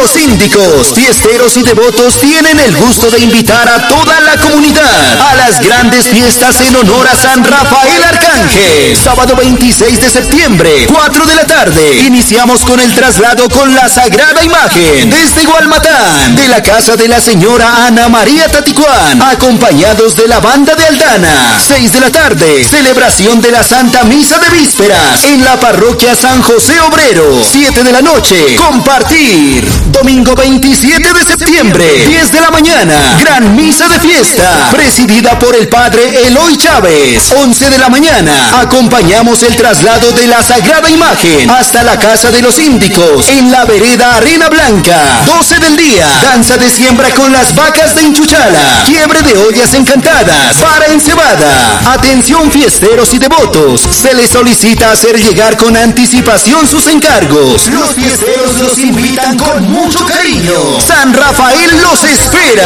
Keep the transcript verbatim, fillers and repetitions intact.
Los Índicos, fiesteros y devotos tienen el gusto de invitar a toda la comunidad a las grandes fiestas en honor a San Rafael Arcángel. Sábado veintiséis de septiembre, cuatro de la tarde. Iniciamos con el traslado con la Sagrada Imagen desde Gualmatán, de la casa de la señora Ana María Taticuán, acompañados de la banda de Aldana. seis de la tarde, celebración de la Santa Misa de Vísperas en la parroquia San José Obrero. siete de la noche, compartir. Domingo veintisiete de septiembre, diez de la mañana, gran misa de fiesta, presidida por el padre Eloy Chávez. once de la mañana, acompañamos el traslado de la Sagrada Imagen hasta la Casa de los Índicos, en la vereda Arena Blanca. doce del día, danza de siembra con las vacas de Inchuchala, quiebre de ollas encantadas, para encebada. Atención fiesteros y devotos, se les solicita hacer llegar con anticipación sus encargos. Los fiesteros los invitan con mucho cariño. San Rafael los espera.